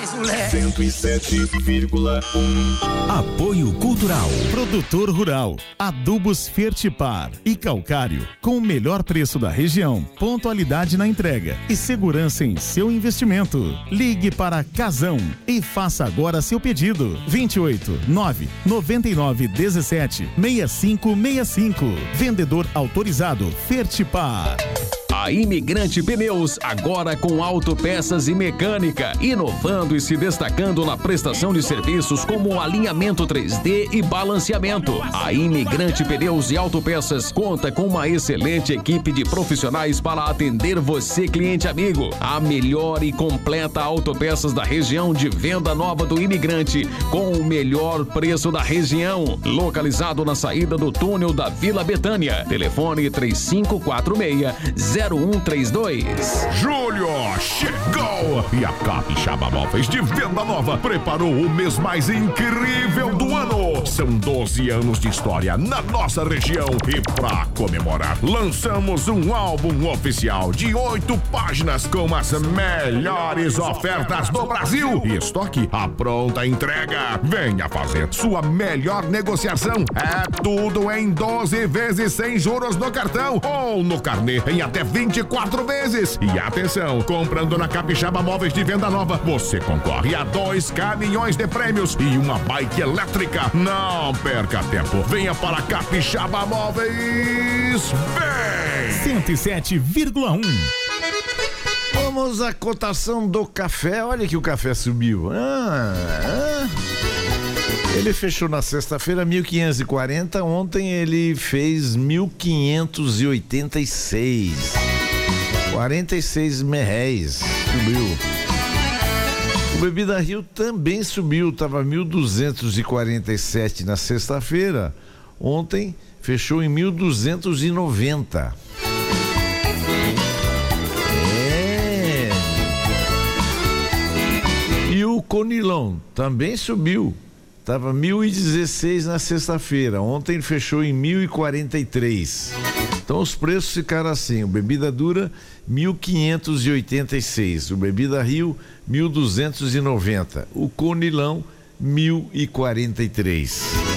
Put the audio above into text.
mais, moleque. 107,1. Apoio Cultural. Produtor Rural. Adubos Fertipar e Calcário. Com o melhor preço da região, pontualidade na entrega e segurança em seu investimento. Ligue para Casão e faça agora seu pedido. 28 9 99 17 6565. Vendedor autorizado Fertipar. A Imigrante Pneus, agora com autopeças e mecânica, inovando e se destacando na prestação de serviços como alinhamento 3D e balanceamento. A Imigrante Pneus e Autopeças conta com uma excelente equipe de profissionais para atender você, cliente amigo. A melhor e completa autopeças da região de Venda Nova do Imigrante, com o melhor preço da região. Localizado na saída do túnel da Vila Betânia. Telefone 3546-0132. Julho chegou e a Capixaba Móveis de Venda Nova preparou o mês mais incrível do ano. São 12 anos de história na nossa região e pra comemorar, lançamos um álbum oficial de 8 páginas com as melhores ofertas do Brasil e estoque à pronta entrega. Venha fazer sua melhor negociação. É tudo em 12 vezes sem juros no cartão ou no carnê em até 24 vezes. E atenção, comprando na Capixaba Móveis de Venda Nova, você concorre a 2 caminhões de prêmios e uma bike elétrica. Não perca tempo, venha para Capixaba Móveis. Vem! 107,1. Vamos à cotação do café. Olha que o café subiu. Ele fechou na sexta-feira 1.540, ontem ele fez 1.586. 46 merréis, subiu. O Bebida Rio também subiu, estava 1.247 na sexta-feira, ontem fechou em 1.290. E o Conilon também subiu. Estava 1.016 na sexta-feira. Ontem ele fechou em 1.043. Então os preços ficaram assim: o Bebida Dura 1.586, o Bebida Rio 1.290, o Conilão 1.043.